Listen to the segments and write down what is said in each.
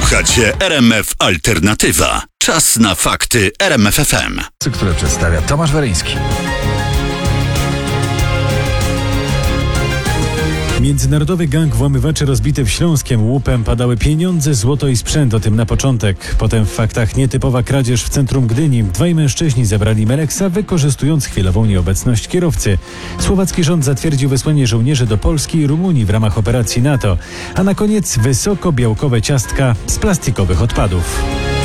Słuchacie RMF Alternatywa. Czas na fakty RMF FM. Które przedstawia Tomasz Weryński. Międzynarodowy gang włamywaczy rozbity w Śląskiem łupem padały pieniądze, złoto i sprzęt, o tym na początek. Potem w faktach nietypowa kradzież w centrum Gdyni. Dwaj mężczyźni zabrali Meleksa, wykorzystując chwilową nieobecność kierowcy. Słowacki rząd zatwierdził wysłanie żołnierzy do Polski i Rumunii w ramach operacji NATO. A na koniec wysokobiałkowe ciastka z plastikowych odpadów.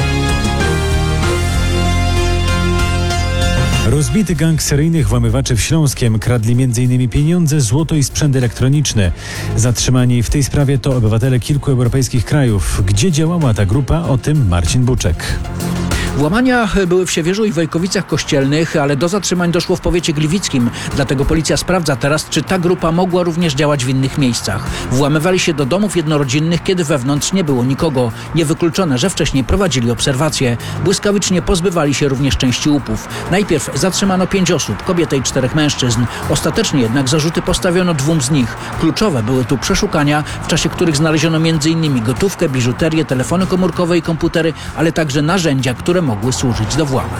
Rozbity gang seryjnych włamywaczy w Śląskiem kradli m.in. pieniądze, złoto i sprzęt elektroniczny. Zatrzymani w tej sprawie to obywatele kilku europejskich krajów. Gdzie działała ta grupa? O tym Marcin Buczek. Włamania były w Siewierzu i Wojkowicach Kościelnych, ale do zatrzymań doszło w powiecie gliwickim. Dlatego policja sprawdza teraz, czy ta grupa mogła również działać w innych miejscach. Włamywali się do domów jednorodzinnych, kiedy wewnątrz nie było nikogo. Niewykluczone, że wcześniej prowadzili obserwacje. Błyskawicznie pozbywali się również części łupów. Najpierw zatrzymano 5 osób, kobietę i 4 mężczyzn. Ostatecznie jednak zarzuty postawiono 2 z nich. Kluczowe były tu przeszukania, w czasie których znaleziono m.in. gotówkę, biżuterię, telefony komórkowe i komputery, ale także narzędzia, które mogły służyć do włamań.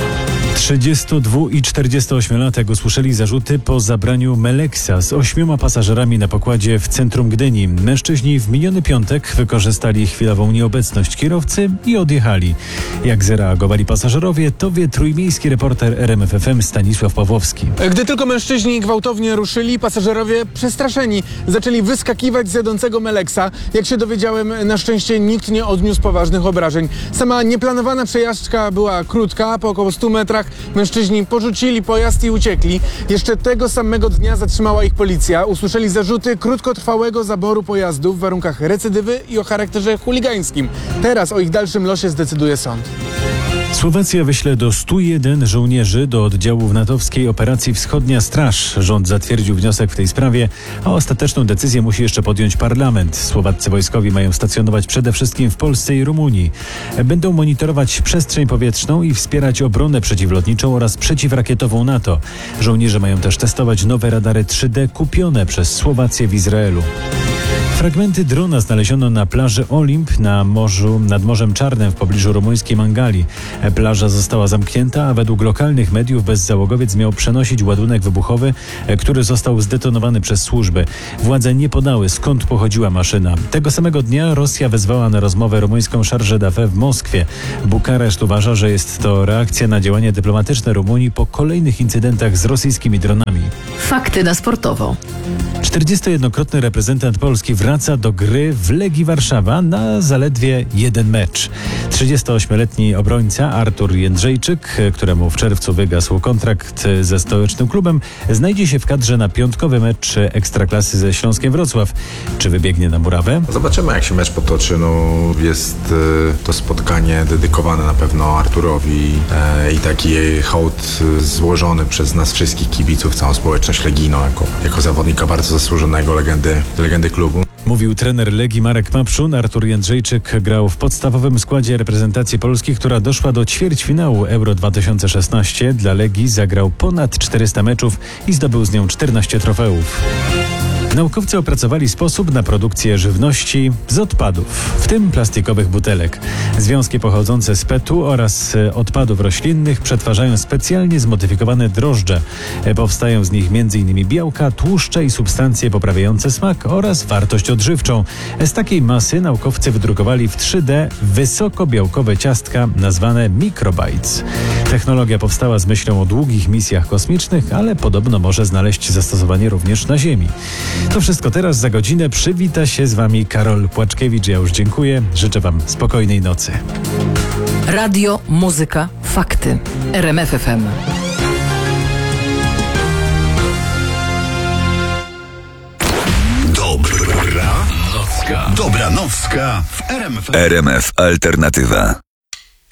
32 i 48-latek usłyszeli zarzuty po zabraniu Meleksa z 8 pasażerami na pokładzie w centrum Gdyni. Mężczyźni w miniony piątek wykorzystali chwilową nieobecność kierowcy i odjechali. Jak zareagowali pasażerowie, to wie trójmiejski reporter RMF FM Stanisław Pawłowski. Gdy tylko mężczyźni gwałtownie ruszyli, pasażerowie przestraszeni zaczęli wyskakiwać z jadącego Meleksa. Jak się dowiedziałem, na szczęście nikt nie odniósł poważnych obrażeń. Sama nieplanowana przejażdżka była krótka, po około 100 metrach. Mężczyźni porzucili pojazd i uciekli. Jeszcze tego samego dnia zatrzymała ich policja. Usłyszeli zarzuty krótkotrwałego zaboru pojazdu w warunkach recydywy i o charakterze chuligańskim. Teraz o ich dalszym losie zdecyduje sąd. Słowacja wyśle do 101 żołnierzy do oddziałów natowskiej operacji Wschodnia Straż. Rząd zatwierdził wniosek w tej sprawie, a ostateczną decyzję musi jeszcze podjąć parlament. Słowaccy wojskowi mają stacjonować przede wszystkim w Polsce i Rumunii. Będą monitorować przestrzeń powietrzną i wspierać obronę przeciwlotniczą oraz przeciwrakietową NATO. Żołnierze mają też testować nowe radary 3D kupione przez Słowację w Izraelu. Fragmenty drona znaleziono na plaży Olimp nad Morzem Czarnym w pobliżu rumuńskiej Mangali. Plaża została zamknięta, a według lokalnych mediów bezzałogowiec miał przenosić ładunek wybuchowy, który został zdetonowany przez służby. Władze nie podały, skąd pochodziła maszyna. Tego samego dnia Rosja wezwała na rozmowę rumuńską Chargé d'Affaires w Moskwie. Bukareszt uważa, że jest to reakcja na działania dyplomatyczne Rumunii po kolejnych incydentach z rosyjskimi dronami. Fakty na sportowo. 41-krotny reprezentant Polski wraca do gry w Legii Warszawa na zaledwie 1 mecz. 38-letni obrońca Artur Jędrzejczyk, któremu w czerwcu wygasł kontrakt ze stołecznym klubem, znajdzie się w kadrze na piątkowy mecz Ekstraklasy ze Śląskiem Wrocław. Czy wybiegnie na murawę? Zobaczymy, jak się mecz potoczy. Jest to spotkanie dedykowane na pewno Arturowi i taki hołd złożony przez nas wszystkich kibiców, całą społeczność legijną, jako zawodnika bardzo zasłużonego, legendy klubu. Mówił trener Legii Marek Mapszun. Artur Jędrzejczyk grał w podstawowym składzie reprezentacji Polski, która doszła do ćwierćfinału Euro 2016. Dla Legii zagrał ponad 400 meczów i zdobył z nią 14 trofeów. Naukowcy opracowali sposób na produkcję żywności z odpadów, w tym plastikowych butelek. Związki pochodzące z PET-u oraz odpadów roślinnych przetwarzają specjalnie zmodyfikowane drożdże. Powstają z nich m.in. białka, tłuszcze i substancje poprawiające smak oraz wartość odżywczą. Z takiej masy naukowcy wydrukowali w 3D wysokobiałkowe ciastka nazwane Microbites. Technologia powstała z myślą o długich misjach kosmicznych, ale podobno może znaleźć zastosowanie również na Ziemi. To wszystko teraz. Za godzinę przywita się z Wami Karol Płaczkiewicz. Ja już dziękuję. Życzę Wam spokojnej nocy. Radio, muzyka, fakty. RMF FM. Dobranocka w RMF. RMF Alternatywa.